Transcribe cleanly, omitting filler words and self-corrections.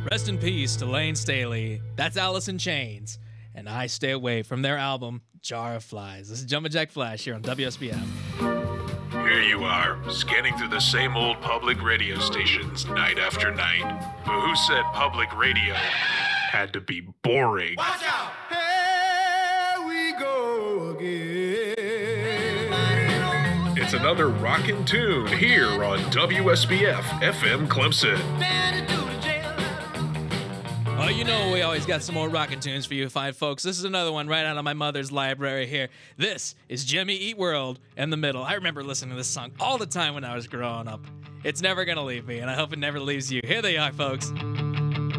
Rest in peace to Lane Staley. That's Alice in Chains. And I stay away from their album, Jar of Flies. This is Jumpin' Jack Flash here on WSBF. Here you are, scanning through the same old public radio stations night after night. But who said public radio had to be boring? Watch out! Here we go again. It's another rockin' tune here on WSBF FM Clemson. Well, you know we always got some more rockin' tunes for you fine folks. This is another one right out of my mother's library here. This is Jimmy Eat World in the Middle. I remember listening to this song all the time when I was growing up. It's never gonna leave me, and I hope it never leaves you. Here they are, folks.